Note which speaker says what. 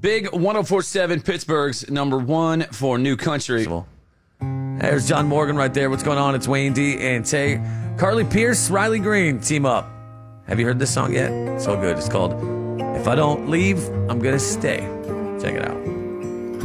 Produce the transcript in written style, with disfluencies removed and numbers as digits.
Speaker 1: Big 104.7, Pittsburgh's number one for new country.
Speaker 2: There's John Morgan right there. What's going on? It's Wayne D and Tay. Carly Pierce, Riley Green, team up. Have you heard this song yet? So good. It's called If I Don't Leave, I'm Gonna Stay. Check it out.